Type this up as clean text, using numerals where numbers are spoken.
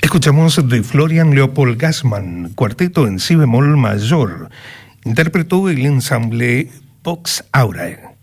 Escuchamos de Florian Leopold Gassmann, cuarteto en si bemol mayor. Interpretó el ensamble Vox Aurae.